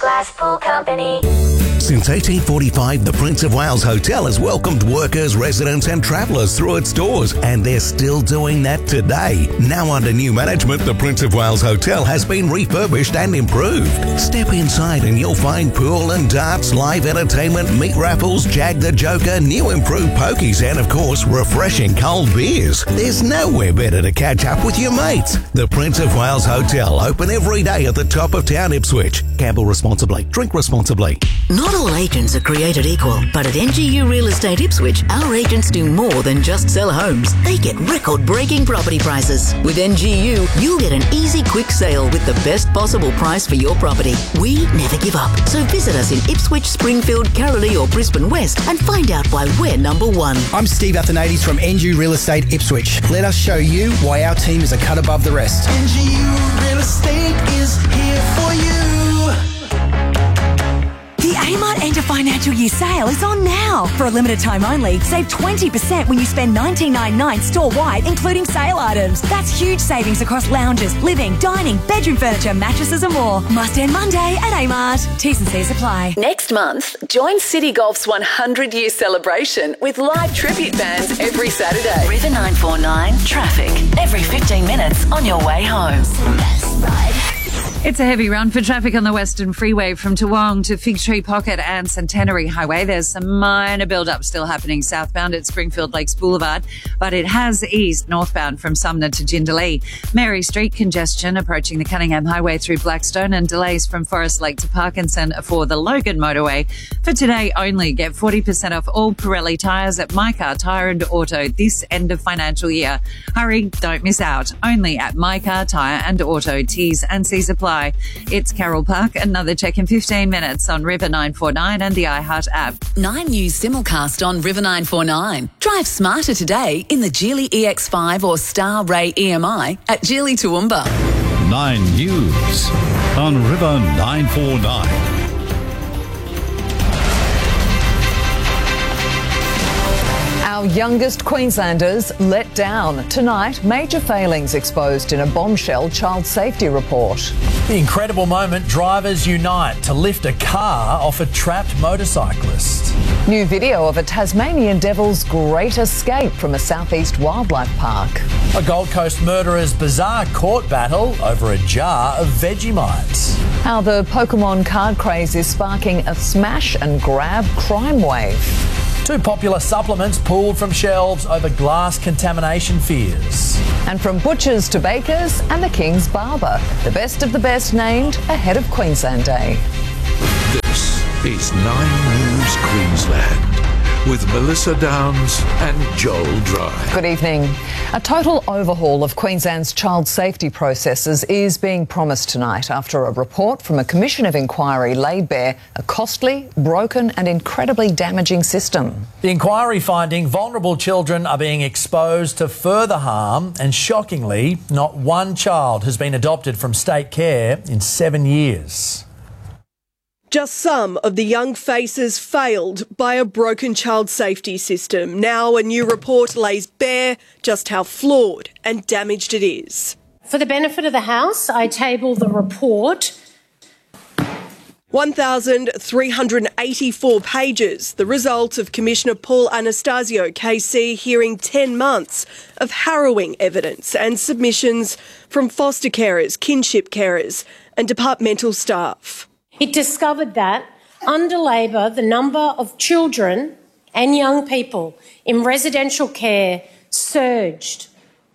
Glass Pool Company. Since 1845, the Prince of Wales Hotel has welcomed workers, residents and travellers through its doors, and they're still doing that today. Now under new management, the Prince of Wales Hotel has been refurbished and improved. Step inside and you'll find pool and darts, live entertainment, meat raffles, Jag the Joker, new improved pokies and of course refreshing cold beers. There's nowhere better to catch up with your mates. The Prince of Wales Hotel, open every day at the top of town, Ipswich. Gamble responsibly. Drink responsibly. Not all agents are created equal, but at NGU Real Estate Ipswich, our agents do more than just sell homes. They get record-breaking property prices. With NGU, you'll get an easy, quick sale with the best possible price for your property. We never give up, so visit us in Ipswich, Springfield, Karralee or Brisbane West and find out why we're number one. I'm Steve Athanades from NGU Real Estate Ipswich. Let us show you why our team is a cut above the rest. NGU Real Estate is here for you. The Amart End of Financial Year sale is on now. For a limited time only, save 20% when you spend $19.99 store-wide, including sale items. That's huge savings across lounges, living, dining, bedroom furniture, mattresses and more. Must end Monday at Amart. T's and C's apply. Next month, join City Golf's 100-year celebration with live tribute bands every Saturday. River 949 traffic. Every 15 minutes on your way home. It's a heavy run for traffic on the Western Freeway from Toowong to Fig Tree Pocket and Centenary Highway. There's some minor build-up still happening southbound at Springfield Lakes Boulevard, but it has eased northbound from Sumner to Jindalee. Mary Street congestion approaching the Cunningham Highway through Blackstone and delays from Forest Lake to Parkinson for the Logan motorway. For today only, get 40% off all Pirelli tyres at My Car Tyre and Auto this end of financial year. Hurry, don't miss out. Only at My Car Tyre and Auto. T's and C's apply. It's Carol Park. Another check in 15 minutes on River 949 and the iHeart app. 9 News simulcast on River 949. Drive smarter today in the Geely EX5 or Star Ray EMI at Geely Toowoomba. 9 News on River 949. Our youngest Queenslanders let down. Tonight, major failings exposed in a bombshell child safety report. The incredible moment drivers unite to lift a car off a trapped motorcyclist. New video of a Tasmanian devil's great escape from a southeast wildlife park. A Gold Coast murderer's bizarre court battle over a jar of Vegemite. How the Pokemon card craze is sparking a smash and grab crime wave. 2 popular supplements pulled from shelves over glass contamination fears. And from butchers to bakers and the King's Barber, the best of the best named ahead of Queensland Day. This is 9 News Queensland with Melissa Downs and Joel Dry. Good evening. A total overhaul of Queensland's child safety processes is being promised tonight after a report from a commission of inquiry laid bare a costly, broken and incredibly damaging system. The inquiry finding vulnerable children are being exposed to further harm and, shockingly, not one child has been adopted from state care in 7 years. Just some of the young faces failed by a broken child safety system. Now a new report lays bare just how flawed and damaged it is. For the benefit of the House, I table the report. 1,384 pages, the result of Commissioner Paul Anastasio, KC, hearing 10 months of harrowing evidence and submissions from foster carers, kinship carers and departmental staff. It discovered that, under Labor, the number of children and young people in residential care surged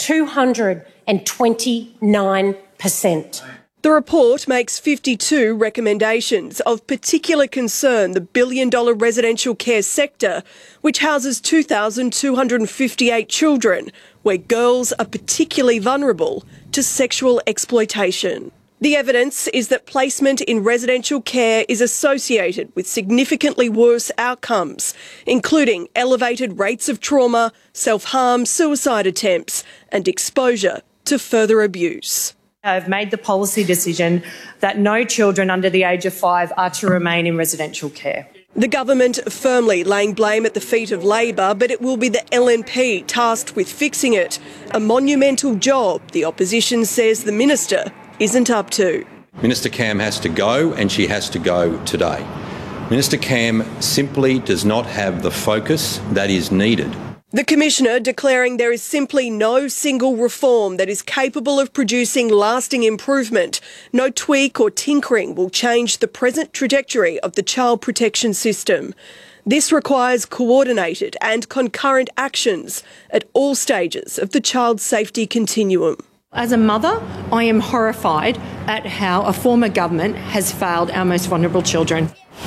229%. The report makes 52 recommendations of particular concern: the billion-dollar residential care sector, which houses 2,258 children, where girls are particularly vulnerable to sexual exploitation. The evidence is that placement in residential care is associated with significantly worse outcomes, including elevated rates of trauma, self-harm, suicide attempts, and exposure to further abuse. I've made the policy decision that no children under the age of 5 are to remain in residential care. The government firmly laying blame at the feet of Labor, but it will be the LNP tasked with fixing it. A monumental job the opposition says the minister isn't up to. Minister Cam has to go, and she has to go today. Minister Cam simply does not have the focus that is needed. The Commissioner declaring there is simply no single reform that is capable of producing lasting improvement. No tweak or tinkering will change the present trajectory of the child protection system. This requires coordinated and concurrent actions at all stages of the child safety continuum. As a mother, I am horrified at how a former government has failed our most vulnerable children.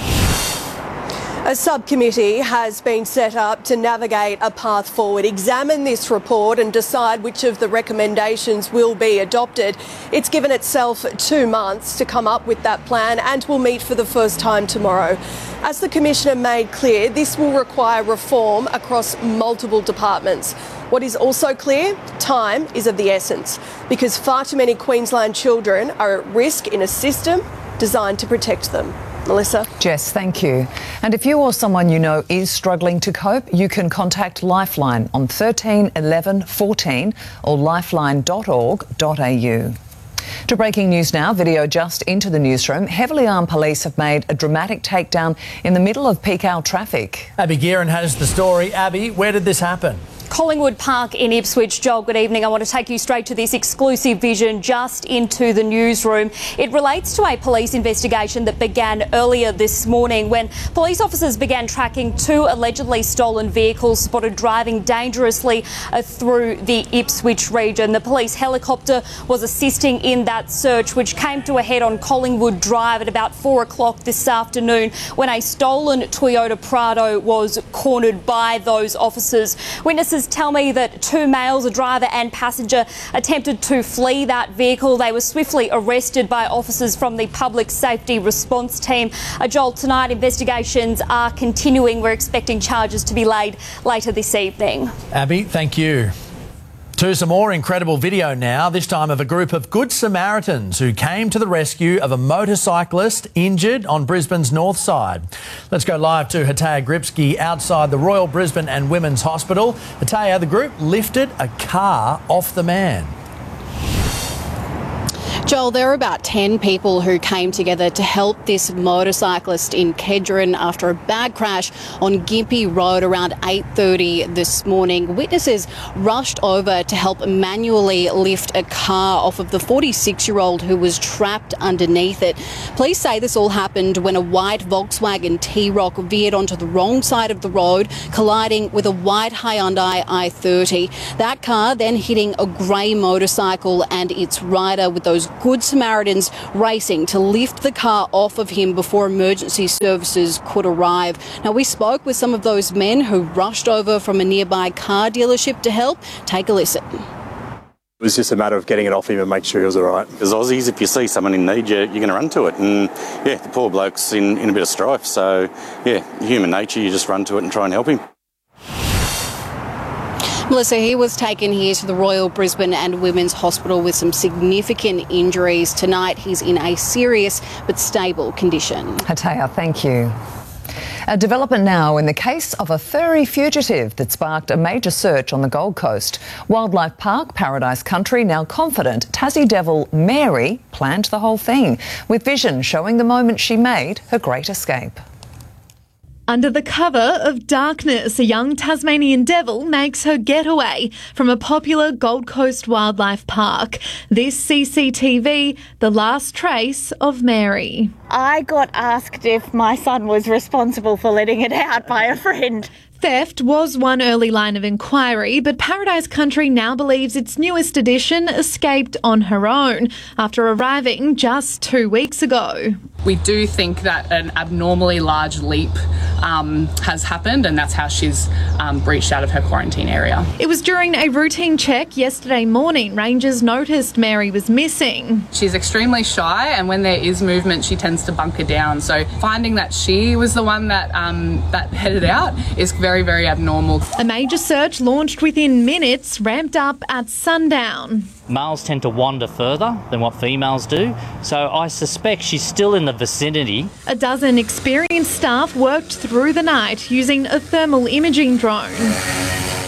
A subcommittee has been set up to navigate a path forward, examine this report and decide which of the recommendations will be adopted. It's given itself 2 months to come up with that plan and will meet for the first time tomorrow. As the Commissioner made clear, this will require reform across multiple departments. What is also clear, time is of the essence, because far too many Queensland children are at risk in a system designed to protect them. Melissa. Jess, thank you. And if you or someone you know is struggling to cope, you can contact Lifeline on 13 11 14 or lifeline.org.au. To breaking news now, video just into the newsroom. Heavily armed police have made a dramatic takedown in the middle of peak hour traffic. Abby Gearan has the story. Abby, where did this happen? Collingwood Park in Ipswich. Joel, good evening. I want to take you straight to this exclusive vision just into the newsroom. It relates to a police investigation that began earlier this morning when police officers began tracking 2 allegedly stolen vehicles spotted driving dangerously through the Ipswich region. The police helicopter was assisting in that search, which came to a head on Collingwood Drive at about 4 o'clock this afternoon when a stolen Toyota Prado was cornered by those officers. Witnesses tell me that 2 males, a driver and passenger, attempted to flee that vehicle. They were swiftly arrested by officers from the Public Safety Response Team. Joel, tonight investigations are continuing. We're expecting charges to be laid later this evening. Abby, thank you. To some more incredible video now, this time of a group of Good Samaritans who came to the rescue of a motorcyclist injured on Brisbane's north side. Let's go live to Hataya Gripsky outside the Royal Brisbane and Women's Hospital. Hataya, the group lifted a car off the man. Joel, there are about 10 people who came together to help this motorcyclist in Kedron after a bad crash on Gympie Road around 8:30 this morning. Witnesses rushed over to help manually lift a car off of the 46-year-old who was trapped underneath it. Police say this all happened when a white Volkswagen T-Roc veered onto the wrong side of the road, colliding with a white Hyundai i30. That car then hitting a grey motorcycle and its rider, with those Good Samaritans racing to lift the car off of him before emergency services could arrive. Now, we spoke with some of those men who rushed over from a nearby car dealership to help. Take a listen. It was just a matter of getting it off him and make sure he was all right. As Aussies, if you see someone in need, you're going to run to it. And, yeah, the poor bloke's in a bit of strife. So, yeah, human nature, you just run to it and try and help him. Melissa, he was taken here to the Royal Brisbane and Women's Hospital with some significant injuries. Tonight, he's in a serious but stable condition. Hataya, thank you. A development now in the case of a furry fugitive that sparked a major search on the Gold Coast. Wildlife Park Paradise Country now confident Tassie devil Mary planned the whole thing, with vision showing the moment she made her great escape. Under the cover of darkness, a young Tasmanian devil makes her getaway from a popular Gold Coast wildlife park. This CCTV, the last trace of Mary. I got asked if my son was responsible for letting it out by a friend. Theft was one early line of inquiry, but Paradise Country now believes its newest addition escaped on her own after arriving just 2 weeks ago. We do think that an abnormally large leap has happened, and that's how she's breached out of her quarantine area. It was during a routine check yesterday morning rangers noticed Mary was missing. She's extremely shy, and when there is movement she tends to bunker down, so finding that she was the one that headed out is very, very abnormal. A major search launched within minutes, ramped up at sundown. Males tend to wander further than what females do, so I suspect she's still in the vicinity. A dozen experienced staff worked through the night using a thermal imaging drone.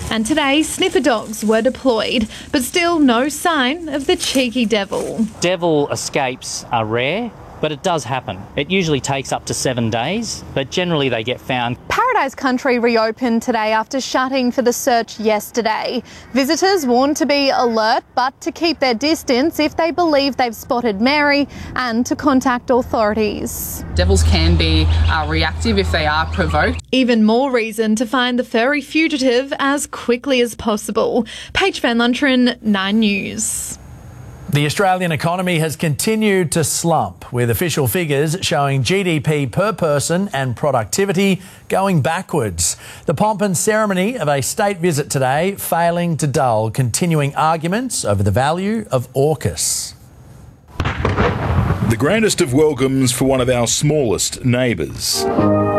And today, sniffer dogs were deployed, but still no sign of the cheeky devil. Devil escapes are rare, but it does happen. It usually takes up to 7 days, but generally they get found. Paradise Country reopened today after shutting for the search yesterday. Visitors warned to be alert, but to keep their distance if they believe they've spotted Mary, and to contact authorities. Devils can be reactive if they are provoked. Even more reason to find the furry fugitive as quickly as possible. Paige Van Lunteren, 9 News. The Australian economy has continued to slump, with official figures showing GDP per person and productivity going backwards. The pomp and ceremony of a state visit today failing to dull continuing arguments over the value of AUKUS. The grandest of welcomes for one of our smallest neighbours.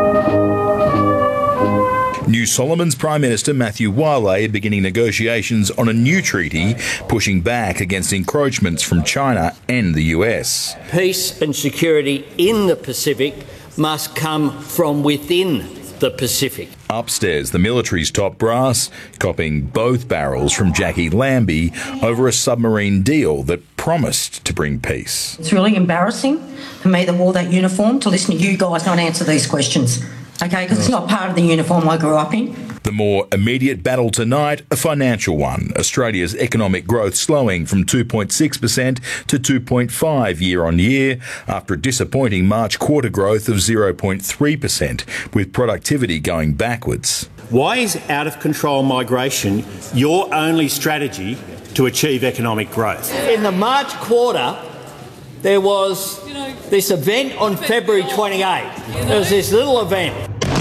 New Solomon's Prime Minister Matthew Wiley beginning negotiations on a new treaty, pushing back against encroachments from China and the US. Peace and security in the Pacific must come from within the Pacific. Upstairs, the military's top brass copping both barrels from Jackie Lambie over a submarine deal that promised to bring peace. It's really embarrassing for me that wore that uniform to listen to you guys not answer these questions. Okay, because it's not part of the uniform I grew up in. The more immediate battle tonight, a financial one. Australia's economic growth slowing from 2.6% to 2.5% year on year after a disappointing March quarter growth of 0.3%, with productivity going backwards. Why is out of control migration your only strategy to achieve economic growth? In the March quarter, there was this event on February 28th. There was this little event.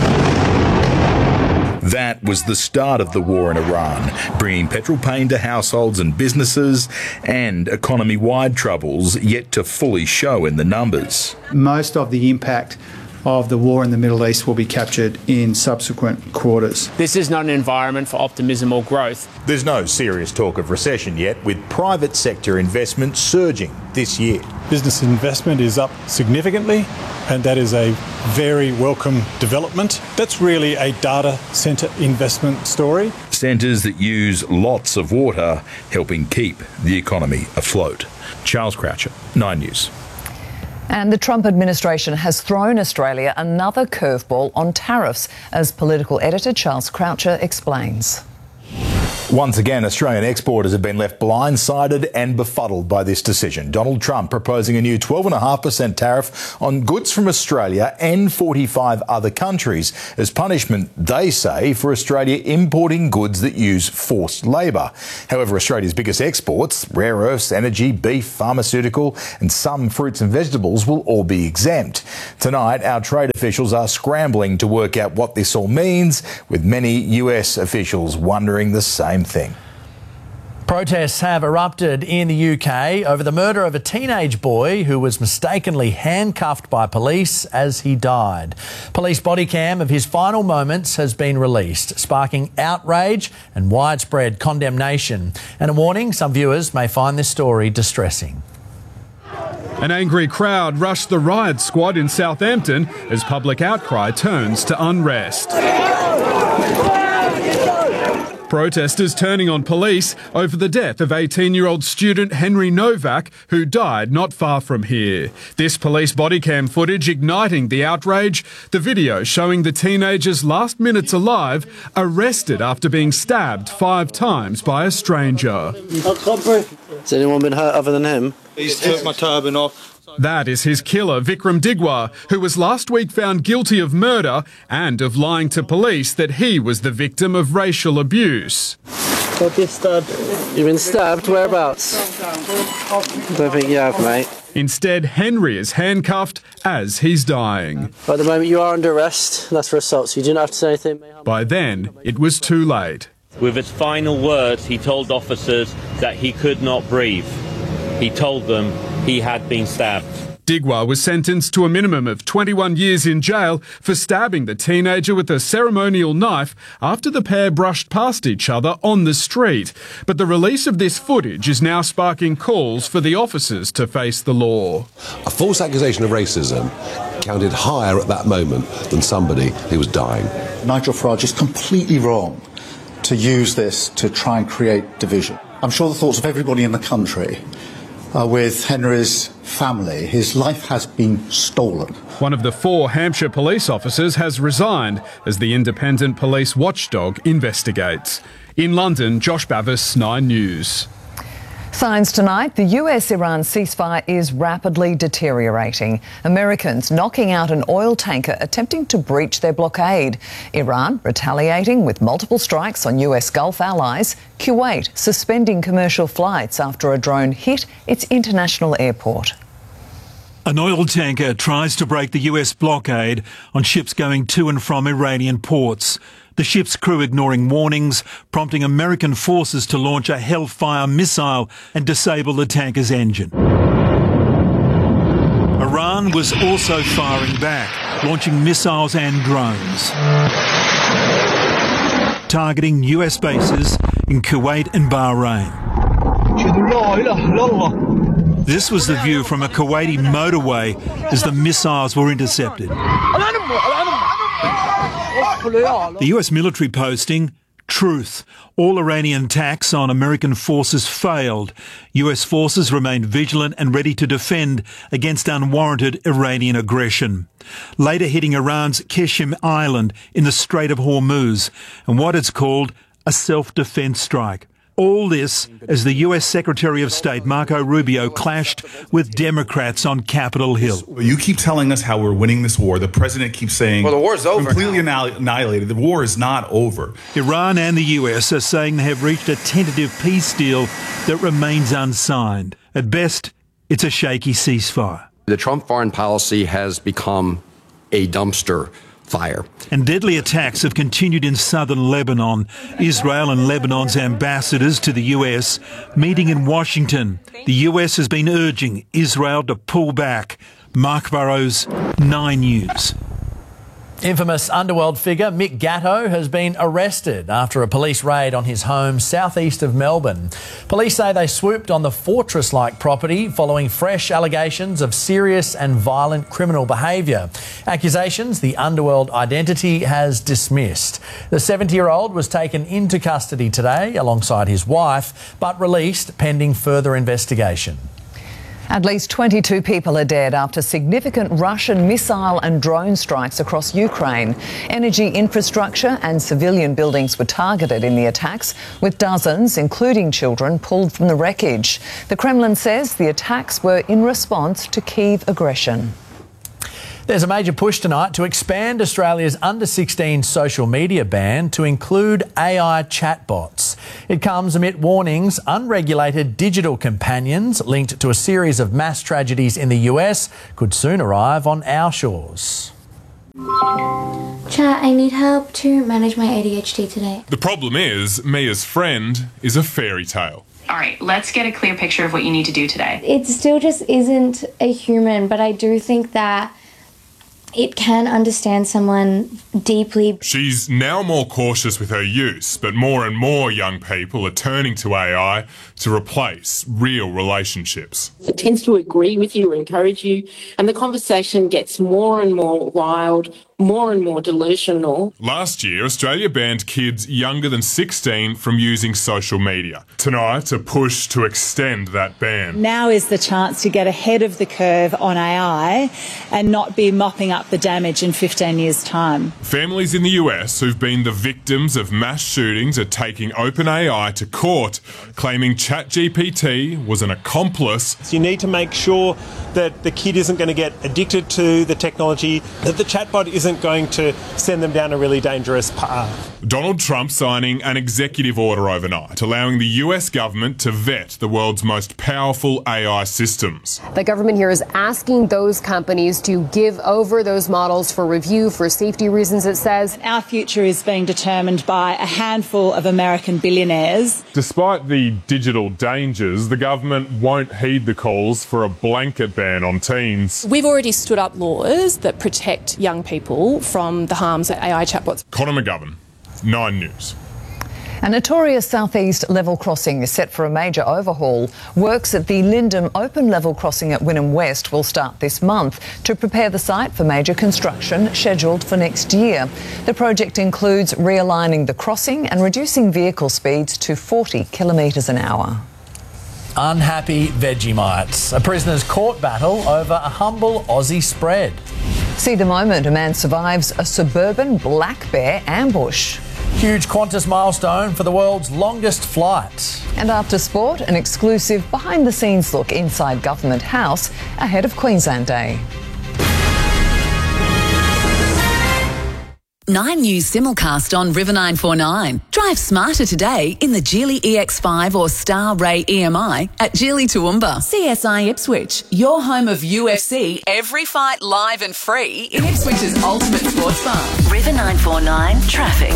That was the start of the war in Iran, bringing petrol pain to households and businesses and economy-wide troubles yet to fully show in the numbers. Most of the impact of the war in the Middle East will be captured in subsequent quarters. This is not an environment for optimism or growth. There's no serious talk of recession yet, with private sector investment surging this year. Business investment is up significantly, and that is a very welcome development. That's really a data centre investment story. Centres that use lots of water, helping keep the economy afloat. Charles Croucher, 9 News. And the Trump administration has thrown Australia another curveball on tariffs, as political editor Charles Croucher explains. Once again, Australian exporters have been left blindsided and befuddled by this decision. Donald Trump proposing a new 12.5% tariff on goods from Australia and 45 other countries as punishment, they say, for Australia importing goods that use forced labour. However, Australia's biggest exports, rare earths, energy, beef, pharmaceutical and some fruits and vegetables will all be exempt. Tonight, our trade officials are scrambling to work out what this all means, with many US officials wondering the same thing. Protests have erupted in the UK over the murder of a teenage boy who was mistakenly handcuffed by police as he died. Police body cam of his final moments has been released, sparking outrage and widespread condemnation. And a warning, some viewers may find this story distressing. An angry crowd rushed the riot squad in Southampton as public outcry turns to unrest. Protesters turning on police over the death of 18-year-old student Henry Novak, who died not far from here. This police body cam footage igniting the outrage, the video showing the teenager's last minutes alive, arrested after being stabbed 5 times by a stranger. Has anyone been hurt other than him? He's took my turban off. That is his killer, Vikram Digwa, who was last week found guilty of murder and of lying to police that he was the victim of racial abuse. Got this stabbed. You've been stabbed? Whereabouts? Don't think you have, mate. Instead, Henry is handcuffed as he's dying. At the moment, you are under arrest. That's for assault, so you didn't have to say anything. By then, it was too late. With his final words, he told officers that he could not breathe. He told them he had been stabbed. Digwa was sentenced to a minimum of 21 years in jail for stabbing the teenager with a ceremonial knife after the pair brushed past each other on the street. But the release of this footage is now sparking calls for the officers to face the law. A false accusation of racism counted higher at that moment than somebody who was dying. Nigel Farage is completely wrong to use this to try and create division. I'm sure the thoughts of everybody in the country are with Henry's family. His life has been stolen. One of the 4 Hampshire police officers has resigned as the independent police watchdog investigates. In London, Josh Bavis, 9 News. Signs tonight, the US-Iran ceasefire is rapidly deteriorating. Americans knocking out an oil tanker attempting to breach their blockade. Iran retaliating with multiple strikes on US Gulf allies. Kuwait suspending commercial flights after a drone hit its international airport. An oil tanker tries to break the US blockade on ships going to and from Iranian ports. The ship's crew ignoring warnings, prompting American forces to launch a Hellfire missile and disable the tanker's engine. Iran was also firing back, launching missiles and drones, targeting US bases in Kuwait and Bahrain. This was the view from a Kuwaiti motorway as the missiles were intercepted. The US military posting, Truth. All Iranian attacks on American forces failed. US forces remained vigilant and ready to defend against unwarranted Iranian aggression. Later hitting Iran's Qeshm Island in the Strait of Hormuz and what it's called a self-defense strike. All this as the US Secretary of State Marco Rubio clashed with Democrats on Capitol Hill. You keep telling us how we're winning this war. The president keeps saying, well, the war's over. Completely annihilated. The war is not over. Iran and the US are saying they have reached a tentative peace deal that remains unsigned. At best, it's a shaky ceasefire. The Trump foreign policy has become a dumpster fire. And deadly attacks have continued in southern Lebanon. Israel and Lebanon's ambassadors to the US meeting in Washington. The US has been urging Israel to pull back. Mark Burrows, 9 News. Infamous underworld figure Mick Gatto has been arrested after a police raid on his home southeast of Melbourne. Police say they swooped on the fortress-like property following fresh allegations of serious and violent criminal behaviour. Accusations the underworld identity has dismissed. The 70-year-old was taken into custody today alongside his wife, but released pending further investigation. At least 22 people are dead after significant Russian missile and drone strikes across Ukraine. Energy infrastructure and civilian buildings were targeted in the attacks, with dozens, including children, pulled from the wreckage. The Kremlin says the attacks were in response to Kyiv aggression. There's a major push tonight to expand Australia's under-16 social media ban to include AI chatbots. It comes amid warnings unregulated digital companions linked to a series of mass tragedies in the US could soon arrive on our shores. Chat, I need help to manage my ADHD today. The problem is, Mia's friend is a fairy tale. All right, let's get a clear picture of what you need to do today. It still just isn't a human, but I do think that it can understand someone deeply. She's now more cautious with her use, but more and more young people are turning to AI to replace real relationships. It tends to agree with you or encourage you, and the conversation gets more and more wild, more and more delusional. Last year, Australia banned kids younger than 16 from using social media. Tonight, a push to extend that ban. Now is the chance to get ahead of the curve on AI and not be mopping up the damage in 15 years' time. Families in the US who've been the victims of mass shootings are taking OpenAI to court, claiming ChatGPT was an accomplice. So you need to make sure that the kid isn't going to get addicted to the technology, that the chatbot isn't going to send them down a really dangerous path. Donald Trump signing an executive order overnight, allowing the US government to vet the world's most powerful AI systems. The government here is asking those companies to give over those models for review for safety reasons, it says. Our future is being determined by a handful of American billionaires. Despite the digital dangers, the government won't heed the calls for a blanket ban on teens. We've already stood up laws that protect young people from the harms of AI chatbots. Conor McGovern, 9 News. A notorious southeast level crossing is set for a major overhaul. Works at the Lindum Open Level Crossing at Wynnum West will start this month to prepare the site for major construction scheduled for next year. The project includes realigning the crossing and reducing vehicle speeds to 40 kilometres an hour. Unhappy Vegemites. A prisoner's court battle over a humble Aussie spread. See the moment a man survives a suburban black bear ambush. Huge Qantas milestone for the world's longest flight. And after sport, an exclusive behind-the-scenes look inside Government House ahead of Queensland Day. 9 News simulcast on River 949. Drive smarter today in the Geely EX5 or Star Ray EMI at Geely Toowoomba. CSI Ipswich, your home of UFC. Every fight live and free in Ipswich's ultimate sports bar. River 949 traffic.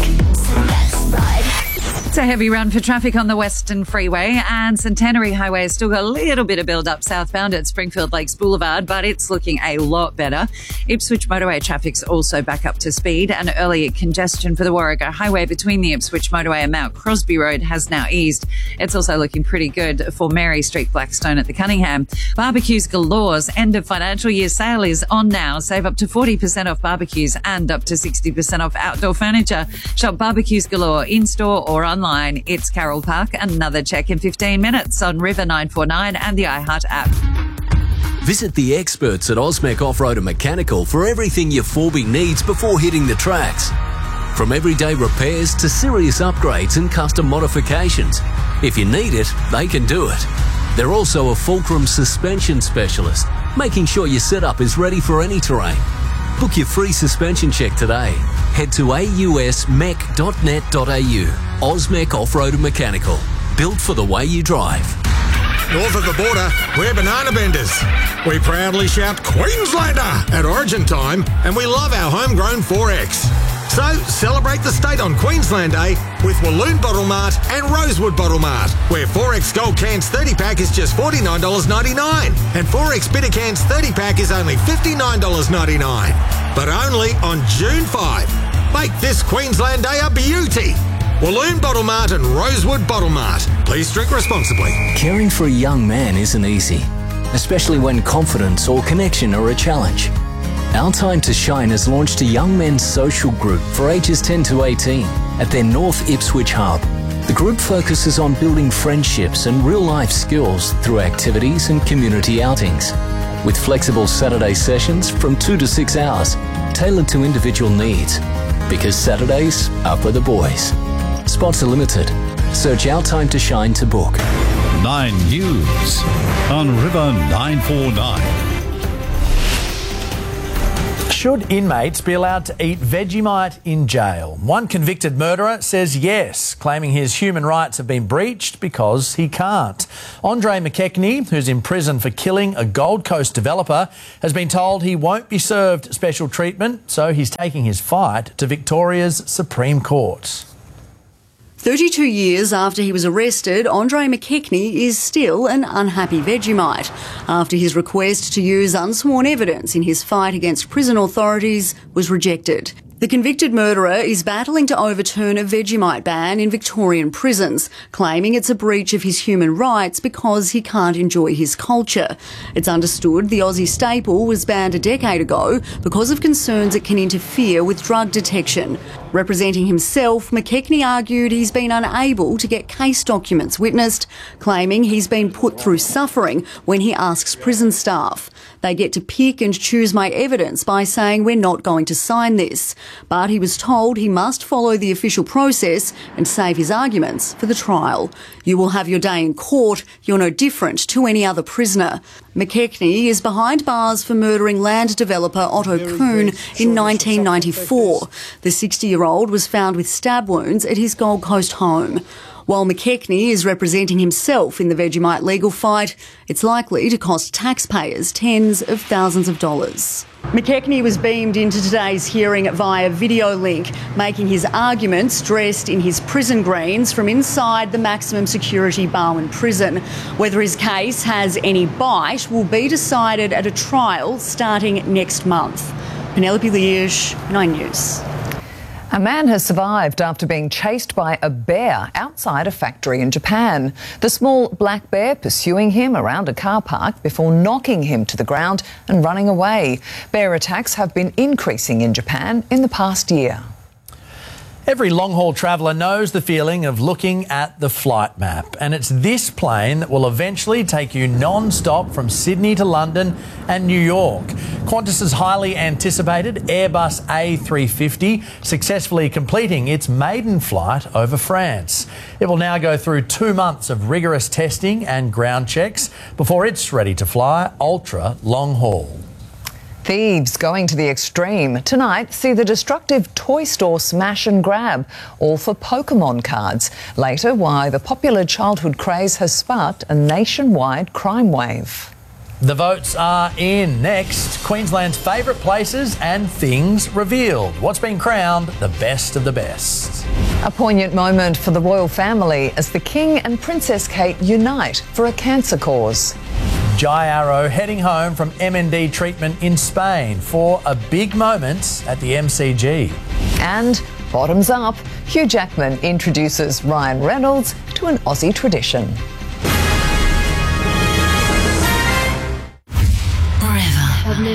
It's a heavy run for traffic on the Western Freeway, and Centenary Highway has still got a little bit of build-up southbound at Springfield Lakes Boulevard, but it's looking a lot better. Ipswich motorway traffic's also back up to speed, and early congestion for the Warrego Highway between the Ipswich motorway and Mount Crosby Road has now eased. It's also looking pretty good for Mary Street Blackstone at the Cunningham. Barbecues Galore's end of financial year sale is on now. Save up to 40% off barbecues and up to 60% off outdoor furniture. Shop Barbecues Galore in-store or online. It's Carroll Park. Another check in 15 minutes on River 949 and the iHeart app. Visit the experts at Osmec Off-Road and Mechanical for everything your 4B needs before hitting the tracks. From everyday repairs to serious upgrades and custom modifications. If you need it, they can do it. They're also a Fulcrum suspension specialist, making sure your setup is ready for any terrain. Book your free suspension check today. Head to ausmec.net.au. Osmec Off-Road and Mechanical. Built for the way you drive. North of the border, we're banana benders. We proudly shout Queenslander at Origin time, and we love our homegrown 4X. So celebrate the state on Queensland Day with Walloon Bottle Mart and Rosewood Bottle Mart, where 4X Gold Cans 30-pack is just $49.99 and 4X Bitter Cans 30-pack is only $59.99. But only on June 5. Make this Queensland Day a beauty. Walloon Bottle Mart and Rosewood Bottle Mart. Please drink responsibly. Caring for a young man isn't easy, especially when confidence or connection are a challenge. Our Time to Shine has launched a young men's social group for ages 10 to 18 at their North Ipswich hub. The group focuses on building friendships and real-life skills through activities and community outings, with flexible Saturday sessions from 2 to 6 hours, tailored to individual needs. Because Saturdays are for the boys. Spots are limited. Search Our Time to Shine to book. 9 News on River 949. Should inmates be allowed to eat Vegemite in jail? One convicted murderer says yes, claiming his human rights have been breached because he can't. Andre McKechnie, who's in prison for killing a Gold Coast developer, has been told he won't be served special treatment, so he's taking his fight to Victoria's Supreme Court. 32 years after he was arrested, Andre McKechnie is still an unhappy Vegemite after his request to use unsworn evidence in his fight against prison authorities was rejected. The convicted murderer is battling to overturn a Vegemite ban in Victorian prisons, claiming it's a breach of his human rights because he can't enjoy his culture. It's understood the Aussie staple was banned a decade ago because of concerns it can interfere with drug detection. Representing himself, McKechnie argued he's been unable to get case documents witnessed, claiming he's been put through suffering when he asks prison staff. They get to pick and choose my evidence by saying we're not going to sign this. But he was told he must follow the official process and save his arguments for the trial. You will have your day in court. You're no different to any other prisoner. McKechnie is behind bars for murdering land developer Otto Kuhn in 1994. The 60-year-old was found with stab wounds at his Gold Coast home. While McKechnie is representing himself in the Vegemite legal fight, it's likely to cost taxpayers tens of thousands of dollars. McKechnie was beamed into today's hearing via video link, making his arguments dressed in his prison greens from inside the maximum security Barwon prison. Whether his case has any bite will be decided at a trial starting next month. Penelope Liege, 9 News. A man has survived after being chased by a bear outside a factory in Japan. The small black bear pursuing him around a car park before knocking him to the ground and running away. Bear attacks have been increasing in Japan in the past year. Every long-haul traveller knows the feeling of looking at the flight map, and it's this plane that will eventually take you non-stop from Sydney to London and New York. Qantas's highly anticipated Airbus A350 successfully completing its maiden flight over France. It will now go through 2 months of rigorous testing and ground checks before it's ready to fly ultra long-haul. Thieves going to the extreme. Tonight, see the destructive toy store smash and grab, all for Pokemon cards. Later, why the popular childhood craze has sparked a nationwide crime wave. The votes are in. Next, Queensland's favourite places and things revealed. What's been crowned the best of the best? A poignant moment for the royal family as the King and Princess Kate unite for a cancer cause. Jai Arrow heading home from MND treatment in Spain for a big moment at the MCG. And bottoms up, Hugh Jackman introduces Ryan Reynolds to an Aussie tradition.